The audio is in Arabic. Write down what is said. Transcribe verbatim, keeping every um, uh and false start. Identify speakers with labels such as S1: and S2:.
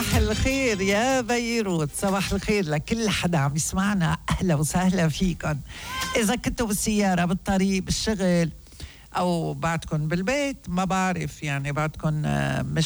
S1: صباح الخير يا بيروت، صباح الخير لكل حدا عم يسمعنا، أهلا وسهلا فيكم. إذا كنتوا بالسيارة، بالطريق، بالشغل، أو بعدكم بالبيت، ما بعرف يعني بعدكم مش